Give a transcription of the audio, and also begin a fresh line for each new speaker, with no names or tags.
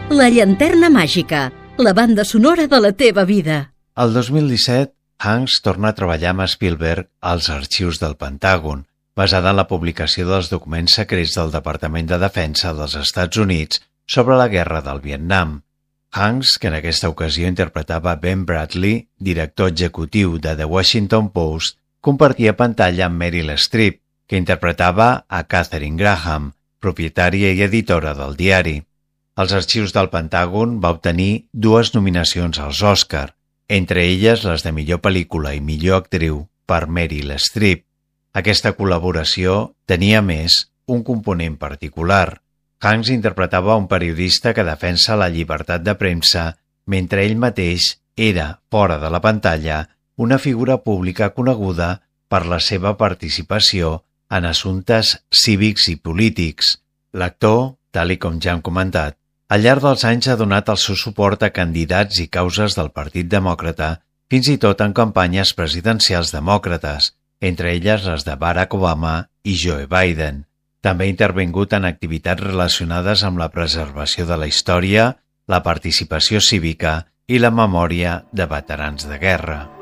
La llanterna màgica, la banda sonora de la teva vida.
El 2017, Hanks torna a treballar amb Spielberg als arxius del Pentàgon, basada en la publicació dels documents secrets del Departament de Defensa dels Estats Units sobre la guerra del Vietnam. Hanks, que en aquesta ocasió interpretava Ben Bradley, director executiu de The Washington Post, compartia pantalla amb Meryl Streep, que interpretava a Katharine Graham, propietària i editora del diari. Els arxius del Pentàgon va obtenir 2 nominacions als Oscar, entre elles les de millor pel·lícula i millor actriu per Meryl Streep. Aquesta col·laboració tenia, més, un component particular. Hanks interpretava un periodista que defensa la llibertat de premsa mentre ell mateix era, fora de la pantalla, una figura pública coneguda per la seva participació en assumptes cívics i polítics. L'actor, tal com ja hem comentat, al llarg dels anys ha donat el seu suport a candidats i causes del Partit Demòcrata, fins i tot en campanyes presidencials demòcrates, entre elles les de Barack Obama i Joe Biden. També ha intervingut en activitats relacionades amb la preservació de la història, la participació cívica i la memòria de veterans de guerra.